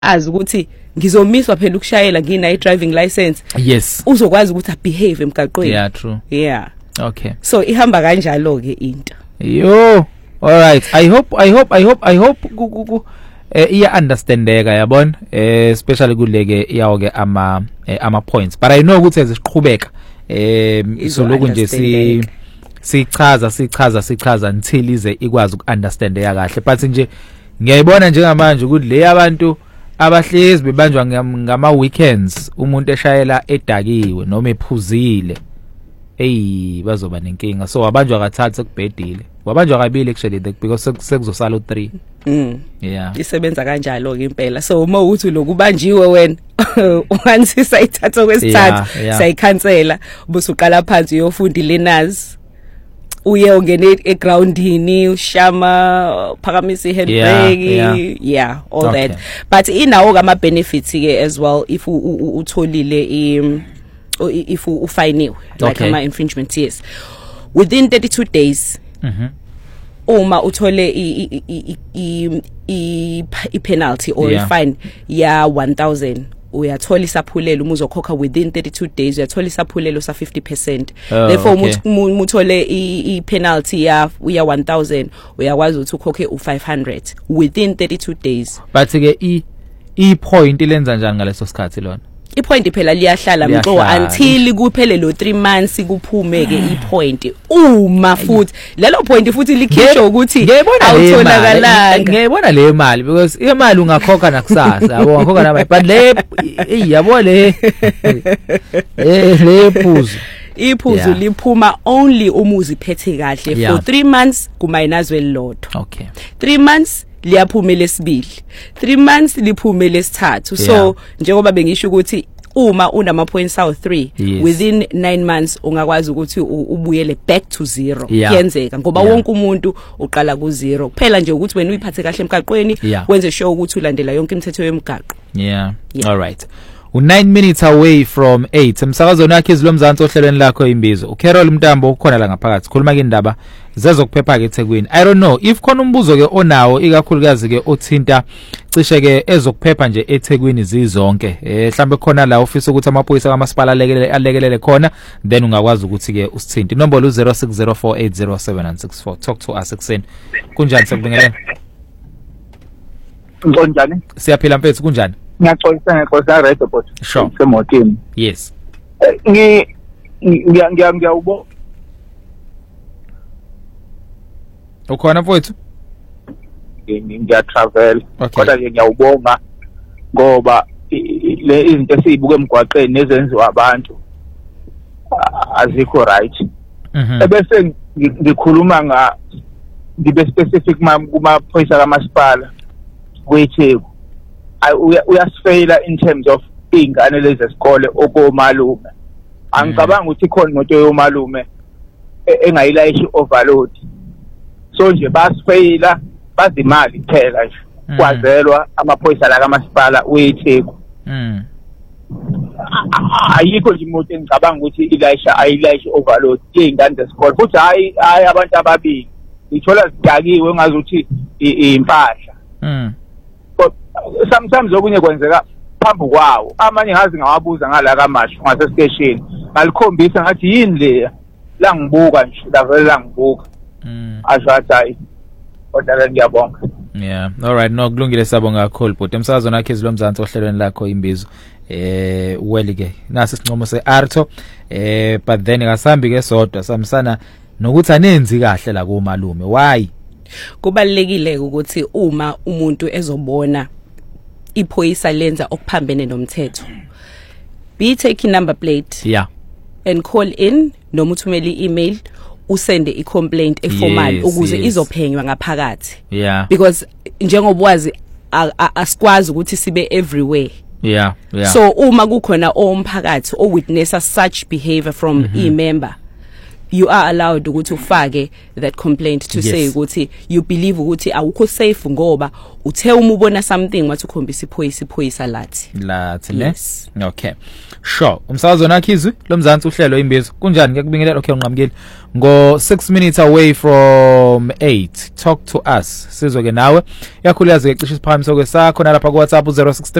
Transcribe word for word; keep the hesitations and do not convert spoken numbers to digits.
azi ukuthi ngizomiswa phela ukushayela ngina driving license. Yes. Uzokwazi ukuthi abehave emgaqweni. Yeah, true. Yeah. Okay. So ihamba kanjalo ke into. Yo, all right. I hope I hope I hope I hope ku eh iya understandeka yabona, eh especially kuleke yawo ke ama ama points. But I know ukuthi eziqhubeka eh izoloku nje si sichaza sichaza sichaza until ize ikwazi ukunderstandeka kahle. But nje ngiyayibona njengamanje ukuthi le abantu abahlezi bebanjwa ngama weekends umuntu eshayela edakiwe noma ephuzile, hey bazoba nenkinga. So wabanjwa kathathu kubhedile, wabanjwa kabili actually because sekuzosala u-three. Mm. Yeah. Isebenza kanjalo ke impela. So uma uthi lokubanjiwe wena uhansisa ithatha kwesithathu sayikhansela ubusuqala phansi uyofunda ilearners. Uye ungene egroundini ushama phakamisa ihandbrake. Yeah, yeah. Yeah, all Okay. that. But inawo kama benefits ke as well if utholile i if ufiniwe like Okay. ama infringement, yes, within thirty-two days. Mhm. Uma uthole i i i i i penalty or Yeah. a fine ya one thousand, uyathola isaphulelo uma uzokhokha within thirty-two days, uyathola isaphulelo sa fifty percent. Oh, Therefore okay. uma uthole i i penalty ya ya one thousand, uyakwazi ukuthi ukhokhe u five hundred within thirty-two days. But ke i i point ilenza njani ngaleso sikhathi lona? Ipoint phela liyahlala mqo Liyahlala. until kuphele lo three months kuphume ke ipoint. Uma futhi lelo point futhi likhishwa ukuthi awutholakalanga. Ngiyibona le mali because imali ungakhokha nakusasa yabo, ungakhokha nabayi, but le eh yabo le eh le phuzu Iphuzu Yeah. liphuma only uma uziphethe kahle Yeah. for three months kumayinazwe elilodwa. Okay. three months liyaphuma lesibili, three months liphume lesithathu. Yeah. So njengoba bengisho ukuthi uma unama points awu three, Yes. within nine months ungakwazi ukuthi u- ubuyele back to zero. Yeah. Kuyenzeka ngoba Yeah. wonke umuntu uqala ku zero. Kuphela nje ukuthi wena uyiphathe kahle emgaqweni, Yeah. wenze sure ukuthi ulandela yonke imithetho yemgaqo. Yeah. Yeah. All right. U nine minutes away from eight. Emsakazweni yakhe izilomzansi ohlelweni lakho imbizo. uCarol Mtambo ukhona la ngaphakathi. Khuluma ke indaba zezokuphepha ke eThekwini. I don't know if khona umbuzo ke onawo ikakhulukazi ke othinta cishe ke ezokuphepha nje eThekwini zizonke. Eh mhlambe khona la office ukuthi amaphoyisa kamasipala alekelele alekelele khona, then ungakwazi ukuthi ke usithinte. Inombolo u zero six zero four eight zero seven nine six four. Talk to us ekseni. Kunjani sekubingelena? Ngonjani? Siyaphila mfethu kunjani? Ngiyaxolisa ngeqosa radio bot. Sure. Semotini. Yes. Ngi ngiya ngiya ngiyawubo. Ukhona mfethu? Ngiya travel. Okay. Kodwa ke ngiyawubonga ngoba i- i- le izinto esizibuka emgwaqeni nezenziwa abantu a- azikho right. Mhm. Ebese ngi- ngikhuluma nga ngibe specific kuma phoyisa kamasipala kweTheku. Ay uya- uyasifeyila in terms of ingane lezi esikole okomalume. Angicabanga ukuthi khona imoto yomalume e- engayilayishi overload. So nje basifeyila bazimali kuphela nje. Mm. Kwazelwa amaphoyisa la kamasipala weTheku. Mm. A- ayikho nje imoto engicabanga ukuthi ilayisha ayilayishi overload ingane zesikole. Futhi hayi hayi abantu ababili. Ithola zidakiwe ngazuthi i- impahla. Mm. Sometimes okunye kwenzeka phambi kwawo, amanye ngazi ngawabuza ngala kamasho ngase station ngalikhombisa ngathi yini le la ngibuka nje la vele la ngibuka Mm. ashathi hayi kodwa ngiyabonga. Yeah. All right. No kulungile sabonga kakhulu but emsakazweni yakhe izilomzansi ohlelweni lakho imbizo. Eh well ke nasi isincomo seArto eh but then kasambi ke sodwa samsana nokuthi anenzi kahle la kumalume. Why? Kubalekile ukuthi uma umuntu ezobona iphoyisa lenza okuphambene nomthetho, be take number plate Yeah. and call in noma uthumele i-email usende i-complaint eformal Yes, ukuze yes. izophenywa ngaphakathi, Yeah. because njengoba wazi a- a- asikwazi ukuthi sibe everywhere. Yeah. Yeah. So uma kukhona omphakathi o witnessa such behavior from mm-hmm. e member, you are allowed ukuthi ufake that complaint to yes. say ukuthi you believe ukuthi awukho safe ngoba uthe uma ubona something wathi ukhombisa iphoyisa iphoyisa lathi lathi ne yes. Okay sure umsakazo nakhizwi lomzansi uhlelo imbizo kunjani ngiyakubingelela okay unqamukile ngo six minutes away from eight talk to us sizwe ke nawe yakhuluyazi ke cishe isiphakamiso kwesakho nalapha ku WhatsApp zero six